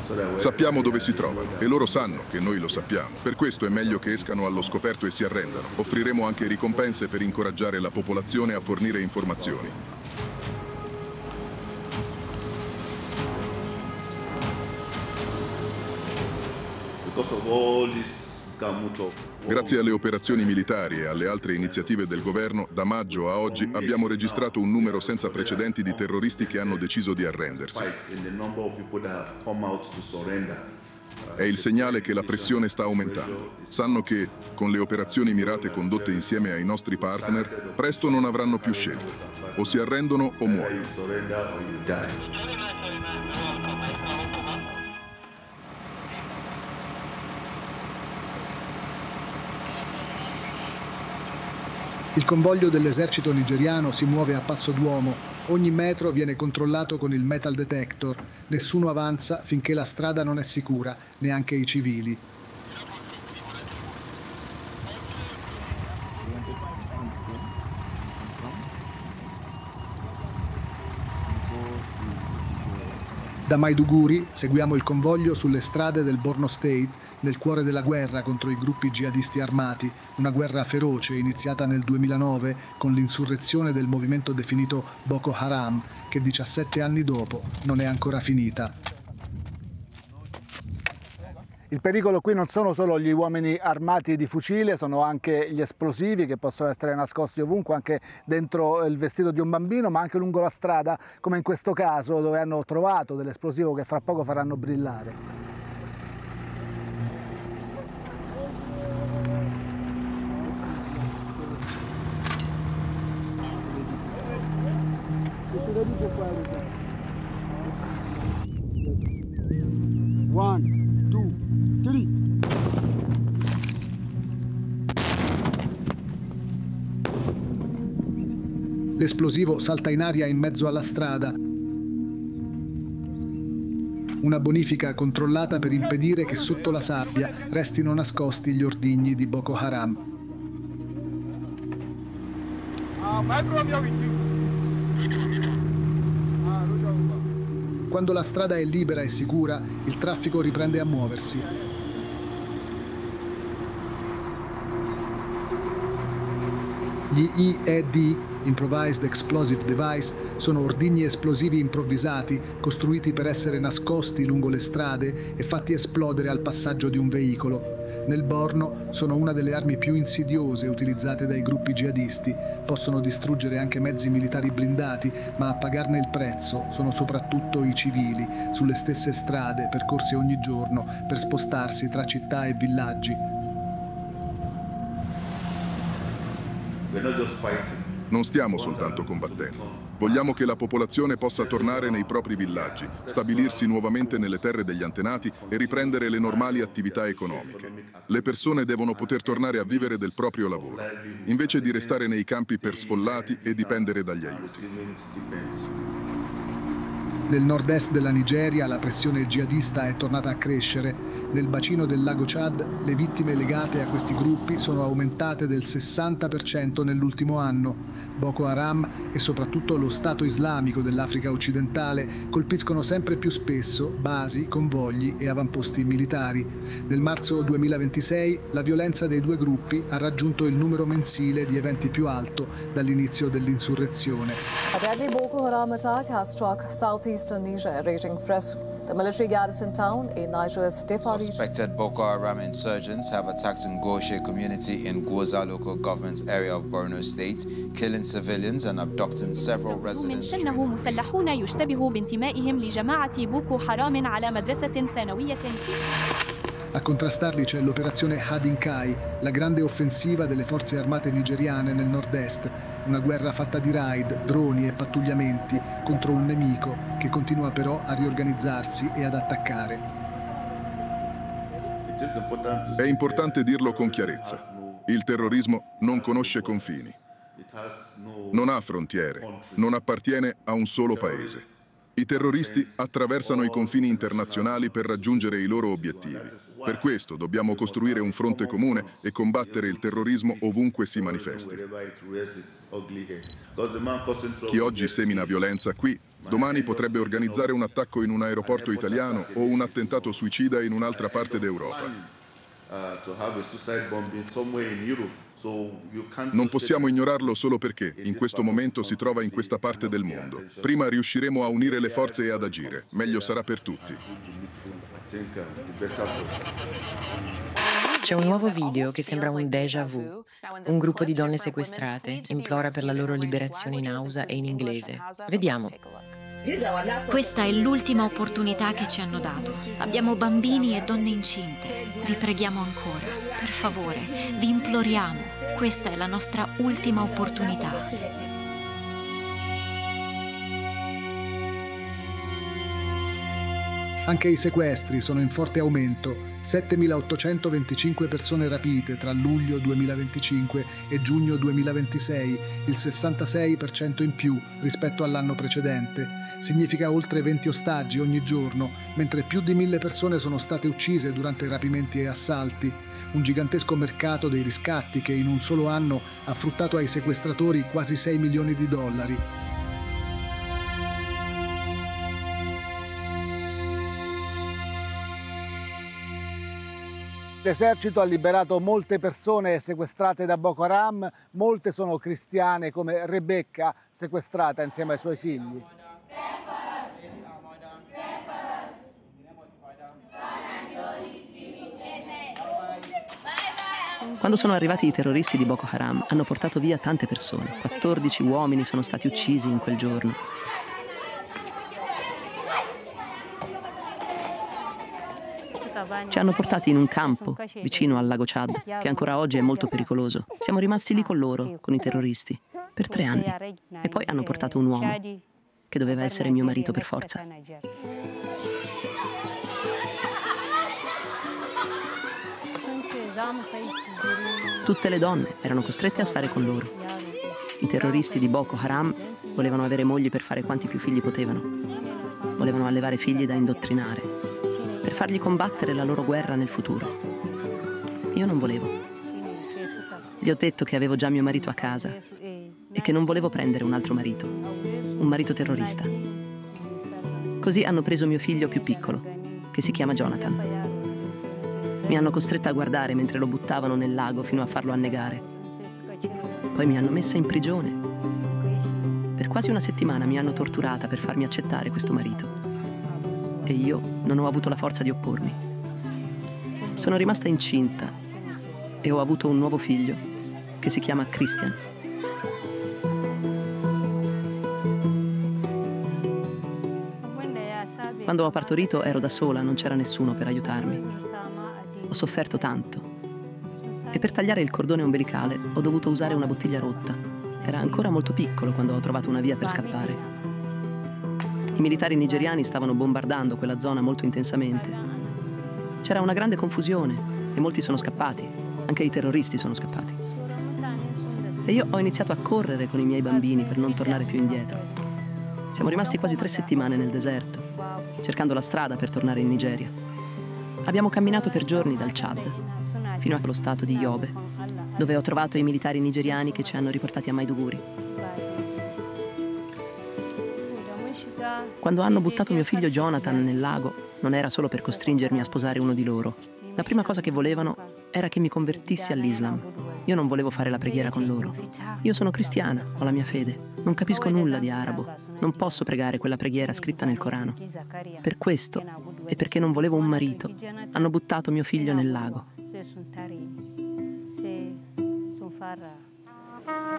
Sappiamo dove si trovano e loro sanno che noi lo sappiamo. Per questo è meglio che escano allo scoperto e si arrendano. Offriremo anche ricompense per incoraggiare la popolazione a fornire informazioni. Grazie alle operazioni militari e alle altre iniziative del governo, da maggio a oggi abbiamo registrato un numero senza precedenti di terroristi che hanno deciso di arrendersi. È il segnale che la pressione sta aumentando. Sanno che, con le operazioni mirate condotte insieme ai nostri partner, presto non avranno più scelta. O si arrendono o muoiono. Il convoglio dell'esercito nigeriano si muove a passo d'uomo. Ogni metro viene controllato con il metal detector. Nessuno avanza finché la strada non è sicura, neanche i civili. Da Maiduguri seguiamo il convoglio sulle strade del Borno State, nel cuore della guerra contro i gruppi jihadisti armati, una guerra feroce iniziata nel 2009 con l'insurrezione del movimento definito Boko Haram, che 17 anni dopo non è ancora finita. Il pericolo qui non sono solo gli uomini armati di fucile, sono anche gli esplosivi che possono essere nascosti ovunque, anche dentro il vestito di un bambino, ma anche lungo la strada, come in questo caso, dove hanno trovato dell'esplosivo che fra poco faranno brillare. One, two, three. L'esplosivo salta in aria in mezzo alla strada. Una bonifica controllata per impedire che sotto la sabbia restino nascosti gli ordigni di Boko Haram. Quando la strada è libera e sicura, il traffico riprende a muoversi. Gli IED, Improvised Explosive Device, sono ordigni esplosivi improvvisati costruiti per essere nascosti lungo le strade e fatti esplodere al passaggio di un veicolo. Nel Borno sono una delle armi più insidiose utilizzate dai gruppi jihadisti. Possono distruggere anche mezzi militari blindati, ma a pagarne il prezzo sono soprattutto i civili, sulle stesse strade percorse ogni giorno per spostarsi tra città e villaggi. Non stiamo soltanto combattendo. Vogliamo che la popolazione possa tornare nei propri villaggi, stabilirsi nuovamente nelle terre degli antenati e riprendere le normali attività economiche. Le persone devono poter tornare a vivere del proprio lavoro, invece di restare nei campi per sfollati e dipendere dagli aiuti. Nel nord-est della Nigeria la pressione jihadista è tornata a crescere. Nel bacino del lago Chad le vittime legate a questi gruppi sono aumentate del 60% nell'ultimo anno. Boko Haram e soprattutto lo Stato islamico dell'Africa occidentale colpiscono sempre più spesso basi, convogli e avamposti militari. Nel marzo 2026 la violenza dei due gruppi ha raggiunto il numero mensile di eventi più alto dall'inizio dell'insurrezione. A deadly Boko Haram attack has struck southeastern Niger, raging fresh. The military garrison town in Niger's Defa region. Suspected Boko Haram insurgents have attacked Ngoshe community in Goza local government area of Borno State, killing civilians and abducting several residents. شنه مسلحون يشتبه بانتمائهم لجماعة بوكو حرام على مدرسة ثانوية. A contrastarli c'è l'operazione Hadinkai, la grande offensiva delle forze armate nigeriane nel nord-est, una guerra fatta di raid, droni e pattugliamenti contro un nemico che continua però a riorganizzarsi e ad attaccare. È importante dirlo con chiarezza. Il terrorismo non conosce confini, non ha frontiere, non appartiene a un solo paese. I terroristi attraversano i confini internazionali per raggiungere i loro obiettivi. Per questo dobbiamo costruire un fronte comune e combattere il terrorismo ovunque si manifesti. Chi oggi semina violenza qui Domani potrebbe organizzare un attacco in un aeroporto italiano o un attentato suicida in un'altra parte d'Europa. Non possiamo ignorarlo solo perché in questo momento si trova in questa parte del mondo. Prima riusciremo a unire le forze e ad agire. Meglio sarà per tutti. C'è un nuovo video che sembra un déjà vu. Un gruppo di donne sequestrate implora per la loro liberazione in Hausa e in inglese. Vediamo. Questa è l'ultima opportunità che ci hanno dato. Abbiamo bambini e donne incinte. Vi preghiamo ancora. Per favore, vi imploriamo. Questa è la nostra ultima opportunità. Anche i sequestri sono in forte aumento. 7.825 persone rapite tra luglio 2025 e giugno 2026, il 66% in più rispetto all'anno precedente. Significa oltre 20 ostaggi ogni giorno, mentre più di 1.000 persone sono state uccise durante rapimenti e assalti. Un gigantesco mercato dei riscatti che in un solo anno ha fruttato ai sequestratori quasi 6 milioni di dollari. L'esercito ha liberato molte persone sequestrate da Boko Haram, molte sono cristiane come Rebecca, sequestrata insieme ai suoi figli. Quando sono arrivati i terroristi di Boko Haram hanno portato via tante persone. 14 uomini sono stati uccisi in quel giorno. Ci hanno portati in un campo vicino al lago Chad, che ancora oggi è molto pericoloso. Siamo rimasti lì con loro, con i terroristi, per 3 anni. E poi hanno portato un uomo, che doveva essere mio marito per forza. Tutte le donne erano costrette a stare con loro. I terroristi di Boko Haram volevano avere mogli per fare quanti più figli potevano. Volevano allevare figli da indottrinare, per fargli combattere la loro guerra nel futuro. Io non volevo. Gli ho detto che avevo già mio marito a casa e che non volevo prendere un altro marito, un marito terrorista. Così hanno preso mio figlio più piccolo, che si chiama Jonathan. Mi hanno costretta a guardare mentre lo buttavano nel lago fino a farlo annegare. Poi mi hanno messa in prigione. Per quasi 1 settimana mi hanno torturata per farmi accettare questo marito. E io non ho avuto la forza di oppormi. Sono rimasta incinta e ho avuto un nuovo figlio che si chiama Christian. Quando ho partorito ero da sola, non c'era nessuno per aiutarmi. Ho sofferto tanto e per tagliare il cordone ombelicale ho dovuto usare una bottiglia rotta. Era ancora molto piccolo quando ho trovato una via per scappare. I militari nigeriani stavano bombardando quella zona molto intensamente. C'era una grande confusione e molti sono scappati, anche i terroristi sono scappati. E io ho iniziato a correre con i miei bambini per non tornare più indietro. Siamo rimasti quasi 3 settimane nel deserto, cercando la strada per tornare in Nigeria. Abbiamo camminato per giorni dal Chad, fino allo stato di Yobe, dove ho trovato i militari nigeriani che ci hanno riportati a Maiduguri. Quando hanno buttato mio figlio Jonathan nel lago, non era solo per costringermi a sposare uno di loro. La prima cosa che volevano era che mi convertissi all'Islam. Io non volevo fare la preghiera con loro. Io sono cristiana, ho la mia fede. Non capisco nulla di arabo. Non posso pregare quella preghiera scritta nel Corano. Per questo, e perché non volevo un marito, hanno buttato mio figlio nel lago.